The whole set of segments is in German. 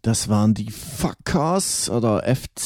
Das waren die Fuckers oder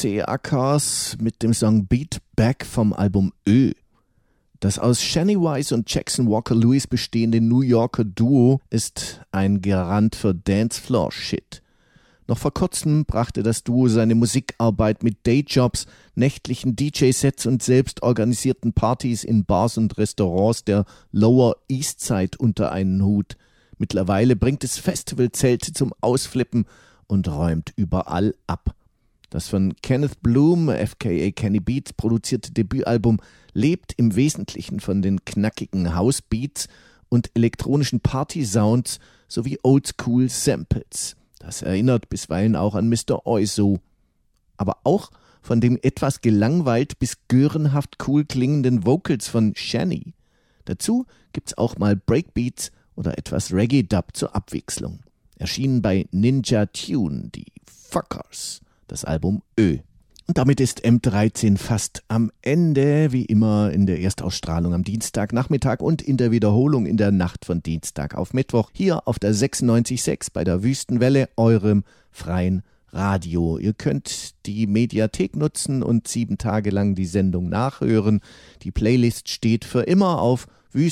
FCAKs mit dem Song Beat Back vom Album Ö. Das aus Shani Wise und Jackson Walker Lewis bestehende New Yorker Duo ist ein Garant für Dancefloor-Shit. Noch vor kurzem brachte das Duo seine Musikarbeit mit Dayjobs, nächtlichen DJ-Sets und selbst organisierten Partys in Bars und Restaurants der Lower East Side unter einen Hut. Mittlerweile bringt es Festivalzelte zum Ausflippen und räumt überall ab. Das von Kenneth Bloom, aka Kenny Beats, produzierte Debütalbum lebt im Wesentlichen von den knackigen House-Beats und elektronischen Party-Sounds sowie Oldschool-Samples. Das erinnert bisweilen auch an Mr. Oizo. Aber auch von dem etwas gelangweilt bis görenhaft cool klingenden Vocals von Shani. Dazu gibt's auch mal Breakbeats oder etwas Reggae-Dub zur Abwechslung. Erschienen bei Ninja Tune, die Fuckers, das Album Ö. Und damit ist M13 fast am Ende, wie immer in der Erstausstrahlung am Dienstagnachmittag und in der Wiederholung in der Nacht von Dienstag auf Mittwoch, hier auf der 96.6 bei der Wüstenwelle, eurem freien Radio. Ihr könnt die Mediathek nutzen und 7 Tage lang die Sendung nachhören. Die Playlist steht für immer auf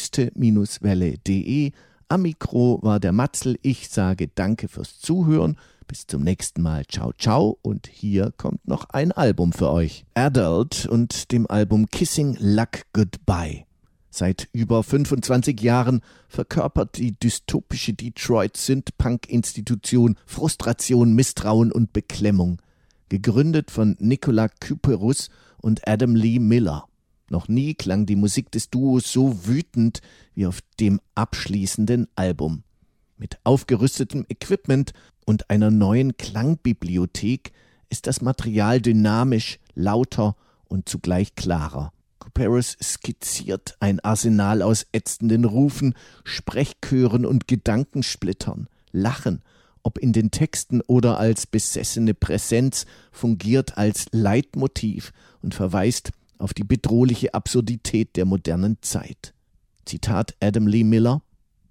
wüste-welle.de. Am Mikro war der Matzl. Ich sage danke fürs Zuhören. Bis zum nächsten Mal. Ciao, ciao. Und hier kommt noch ein Album für euch. Adult und dem Album Kissing Luck Goodbye. Seit über 25 Jahren verkörpert die dystopische Detroit-Synth-Punk-Institution Frustration, Misstrauen und Beklemmung. Gegründet von Nicola Kyperus und Adam Lee Miller. Noch nie klang die Musik des Duos so wütend wie auf dem abschließenden Album. Mit aufgerüstetem Equipment und einer neuen Klangbibliothek ist das Material dynamisch, lauter und zugleich klarer. Kyperus skizziert ein Arsenal aus ätzenden Rufen, Sprechchören und Gedankensplittern. Lachen, ob in den Texten oder als besessene Präsenz, fungiert als Leitmotiv und verweist auf die bedrohliche Absurdität der modernen Zeit. Zitat Adam Lee Miller: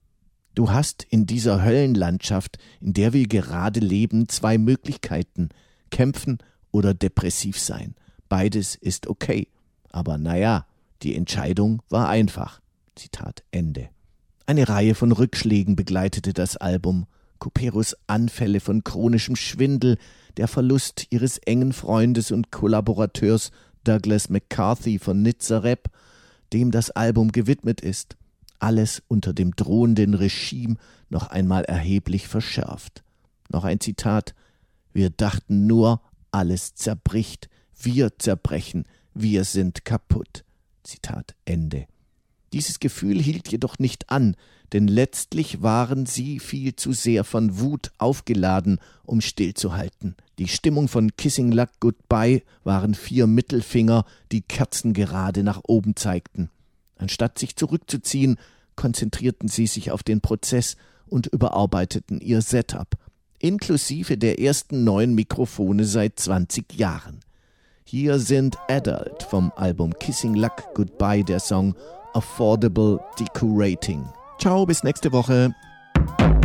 Du hast in dieser Höllenlandschaft, in der wir gerade leben, 2 Möglichkeiten: kämpfen oder depressiv sein. Beides ist okay. Aber naja, die Entscheidung war einfach. Zitat Ende. Eine Reihe von Rückschlägen begleitete das Album. Kyperus Anfälle von chronischem Schwindel, der Verlust ihres engen Freundes und Kollaborateurs Douglas McCarthy von Nizza Rap, dem das Album gewidmet ist. Alles unter dem drohenden Regime noch einmal erheblich verschärft. Noch ein Zitat: Wir dachten nur, alles zerbricht, wir zerbrechen, wir sind kaputt. Zitat Ende. Dieses Gefühl hielt jedoch nicht an, denn letztlich waren sie viel zu sehr von Wut aufgeladen, um stillzuhalten. Die Stimmung von Kissing Luck Goodbye waren 4 Mittelfinger, die kerzengerade nach oben zeigten. Anstatt sich zurückzuziehen, konzentrierten sie sich auf den Prozess und überarbeiteten ihr Setup, inklusive der ersten neuen Mikrofone seit 20 Jahren. Hier sind Adult vom Album Kissing Luck Goodbye, der Song Affordable Decorating. Ciao, bis nächste Woche.